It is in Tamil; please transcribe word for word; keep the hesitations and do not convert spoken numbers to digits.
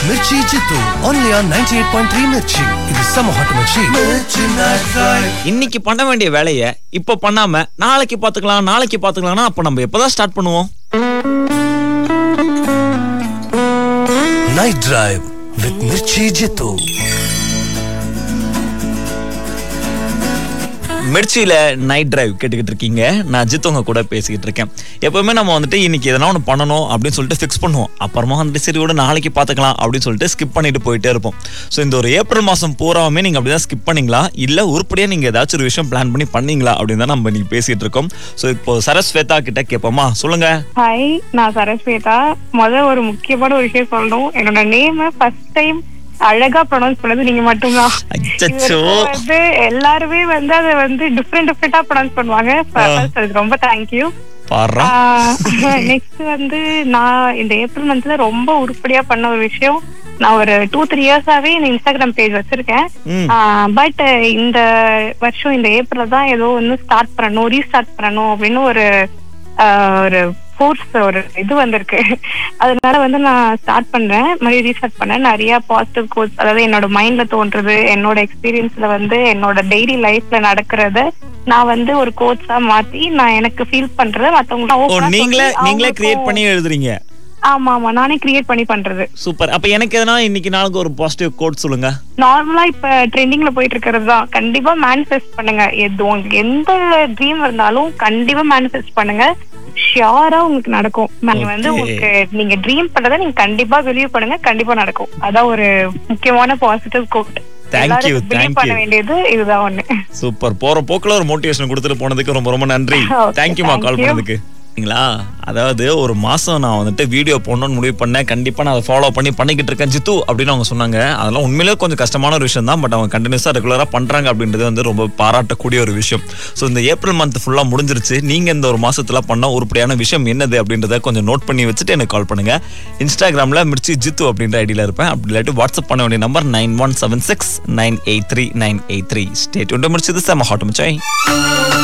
Mirchi Jittu only on ninety-eight point three Mirchi. இது சம hot Mirchi. Mirchi Night Drive. இன்னைக்கு பண்ண வேண்டிய வேலையை இப்ப பண்ணாம நாளைக்கு பாத்துக்கலாம் நாளைக்கு பாத்துக்கலாம்னா அப்ப நம்ம எப்பதான் ஸ்டார்ட் பண்ணுவோம்? Night Drive with Mirchi Jittu. மிர்ச்சியில night drive கேட்டுக்கிட்டு இருக்கீங்க. நான் ஜித்துவங்க கூட பேசிக்கிட்டு இருக்கேன். எப்பவுமே நம்ம வந்துட்டு இன்னைக்கு எதனா ஒன்று பண்ணணும் அப்படின்னு சொல்லிட்டு ஃபிக்ஸ் பண்ணுவோம். அப்புறமா வந்துட்டு சரி விட நாளைக்கு பார்த்துக்கலாம் அப்படின்னு சொல்லிட்டு ஸ்கிப் பண்ணிட்டு போயிட்டே இருப்போம். ஸோ இந்த ஒரு ஏப்ரல் மாதம் பூராவுமே நீங்கள் அப்படிதான் ஸ்கிப் பண்ணீங்களா இல்லை உருப்படியாக நீங்கள் ஏதாச்சும் ஒரு விஷயம் பிளான் பண்ணி பண்ணீங்களா அப்படின்னு தான் நம்ம இன்னைக்கு பேசிட்டு இருக்கோம். ஸோ இப்போ சரஸ்வேதா கிட்ட கேட்போமா? சொல்லுங்க. ஹாய், நான் சரஸ்வேதா. முதல் ஒரு முக்கியமான ஒரு விஷயம் சொல்லணும். என்னோட நேம் ஃபர்ஸ்ட் டைம் அழகா ப்ரொனவுன்ஸ் பண்ணது நீங்க மட்டும்தான். வந்து எல்லாருமே வந்து அதை வந்து டிஃப்ரெண்ட் டிஃப்ரெண்டா ப்ரொனவுன்ஸ் பண்ணுவாங்க. அதுக்கு ரொம்ப தேங்க்யூ. நெக்ஸ்ட் வந்து நான் இந்த ஏப்ரல் மந்த்ல ரொம்ப உருப்படியா பண்ண ஒரு விஷயம், நான் ஒரு டூ த்ரீ இயர்ஸாவே இந்த இன்ஸ்டாகிராம் பேஜ் வச்சிருக்கேன். பட் இந்த வருஷம் இந்த ஏப்ரல் தான் ஏதோ வந்து ஸ்டார்ட் பண்ணணும், ரீஸ்டார்ட் பண்ணணும் அப்படின்னு ஒரு ஒரு ஃபோர்ஸ் ஒரு இது வந்திருக்கு. அதனால வந்து நான் ஸ்டார்ட் பண்றேன், மறுபடியும் ரீஸ்டார்ட் பண்ணேன். நிறைய பாசிட்டிவ் கோட்ஸ், அதாவது என்னோட மைண்ட்ல தோன்றது, என்னோட எக்ஸ்பீரியன்ஸ்ல வந்து என்னோட டெய்லி லைஃப்ல நடக்கிறத நான் வந்து ஒரு கோட்ஸா மாத்தி நான் எனக்கு ஃபீல் பண்றத மத்தவங்க நீங்களே நீங்களே கிரியேட் பண்ணி எழுதுறீங்க? ஆமா ஆமா, நானே கிரியேட் பண்ணி பண்றது. சூப்பர். அப்ப எனக்கு எதனா இன்னைக்கு நாளுக்கு ஒரு பாசிட்டிவ் கோட் சொல்லுங்க. நார்மலா இப்ப ட்ரெண்டிங்ல போயிட்டு இருக்கிறது தான். கண்டிப்பா மேனிஃபெஸ்ட் பண்ணுங்க. எது உங்களுக்கு எந்த ட்ரீம் இருந்தாலும் கண்டிப்பா மேனிஃபெஸ்ட் பண்ணுங்க, ஷியரா உங்களுக்கு நடக்கும். நீங்க வந்து உங்களுக்கு நீங்க ட்ரீம் பண்றதை நீங்க கண்டிப்பா பிலீவ் பண்ணுங்க, கண்டிப்பா நடக்கும். அதான் ஒரு முக்கியமான பாசிட்டிவ் கோட். Thank you thank you. பண்ண வேண்டியது இதுதான் ஒண்ணு. சூப்பர். போற போக்குல ஒரு மோட்டிவேஷன் கொடுத்துட்டு போனதுக்கு ரொம்ப ரொம்ப நன்றி. தேங்க்யூமா கால் பண்ணதுக்கு. அதாவது ஒரு மாசம் நான் வந்துட்டு வீடியோ போடணும்னு முடிவு பண்ணேன். கண்டிப்பா நான் அதை ஃபாலோ பண்ணி பண்ணிக்கிட்டு இருக்கேன் ஜித்து அப்படின்னு அவங்க சொன்னாங்க. அதெல்லாம் உண்மையிலேயே கொஞ்சம் கஷ்டமான ஒரு விஷயம் தான். பட் அவங்க கண்டினியூஸா ரெகுலரா பண்றாங்க அப்படின்றது வந்து ரொம்ப பாராட்டக்கூடிய ஒரு விஷயம். ஸோ இந்த ஏப்ரல் மந்த் ஃபுல்லா முடிஞ்சிருச்சு. நீங்க இந்த ஒரு மாசத்துல பண்ண உருப்படியான விஷயம் என்னது அப்படின்றத கொஞ்சம் நோட் பண்ணி வச்சுட்டு எனக்கு கால் பண்ணுங்க. இன்ஸ்டாகிராம்ல மிர்ச்சி ஜித்து அப்படின்ற ஐடியில இருப்பேன். அப்படி இல்லாட்டி வாட்ஸ்அப் பண்ண வேண்டிய number nine one seven six nine eight three nine eight three. Stay tuned. Mirchi this hot Mirchi.